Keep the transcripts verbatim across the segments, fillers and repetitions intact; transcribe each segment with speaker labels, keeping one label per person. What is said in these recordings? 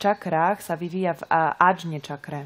Speaker 1: čakrách sa vyvíja v Ajne čakre.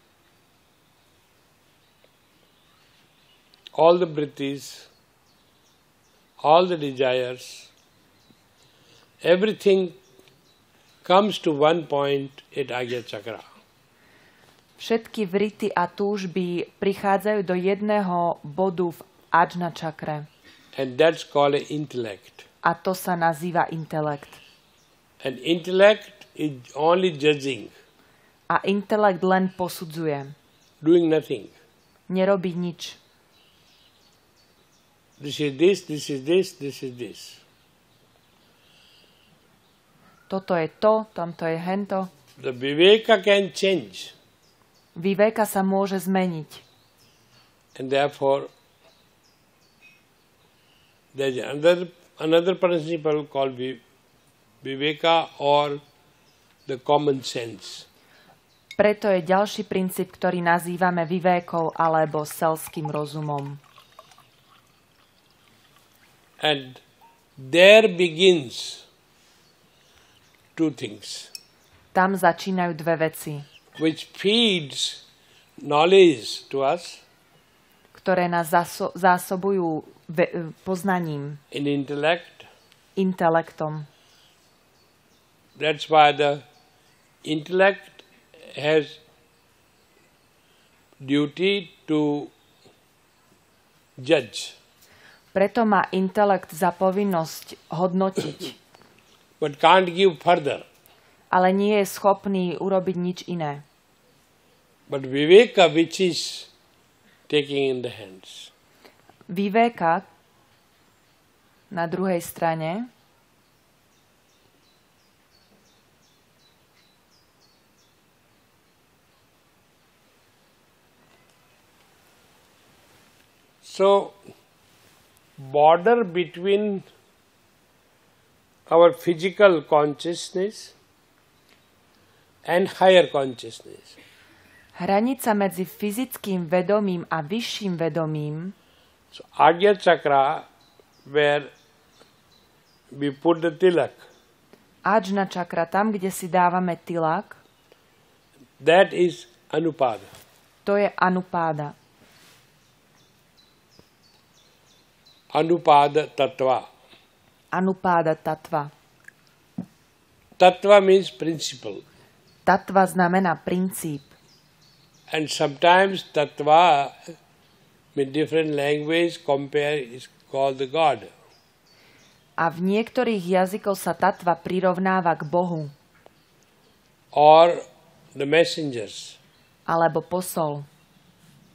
Speaker 2: All the vrittis, all the desires, everything comes to one point at Ajna chakra.
Speaker 1: Všetky vrity a túžby prichádzajú do jedného bodu v Ajna čakre.
Speaker 2: And that's called an intellect.
Speaker 1: A to sa nazýva intelekt.
Speaker 2: And intellect is only judging.
Speaker 1: A intelekt len posudzuje.
Speaker 2: Doing nothing.
Speaker 1: Nerobí nič.
Speaker 2: This is this, this is this, this is this.
Speaker 1: Toto je to, tamto je hento.
Speaker 2: The viveka can change.
Speaker 1: Viveka sa môže zmeniť.
Speaker 2: And therefore, there is another, another principle called viveka or the common sense.
Speaker 1: Preto je ďalší princíp, ktorý nazývame vivékou alebo selským rozumom.
Speaker 2: And there begins two things.
Speaker 1: Tam začínajú dve veci.
Speaker 2: Which feeds knowledge to us.
Speaker 1: Ktoré nás záso- zásobujú ve- poznaním.
Speaker 2: In intellect.
Speaker 1: Intelektom.
Speaker 2: That's why the intellect has duty to judge.
Speaker 1: Preto má intelekt za povinnosť hodnotiť.
Speaker 2: But can't give further.
Speaker 1: Ale nie je schopný urobiť nič iné.
Speaker 2: But viveka, which is taking in the hands.
Speaker 1: Viveka na druhej strane
Speaker 2: so border between our physical consciousness and higher consciousness.
Speaker 1: Hranica medzi fyzickým vedomím a vyšším vedomím.
Speaker 2: So Ajna chakra, where we put the tilak.
Speaker 1: Ajna čakra, tam, kde si dávame tilak.
Speaker 2: That is anupada.
Speaker 1: To je anupáda.
Speaker 2: Anupada tattva.
Speaker 1: Anupáda tattva.
Speaker 2: Tattva means principle.
Speaker 1: Tattva znamená princíp.
Speaker 2: And sometimes tattva, in different language, compare is called the God.
Speaker 1: A v niektorých jazykoch sa tattva prirovnáva k Bohu.
Speaker 2: Or the messengers.
Speaker 1: Alebo posol.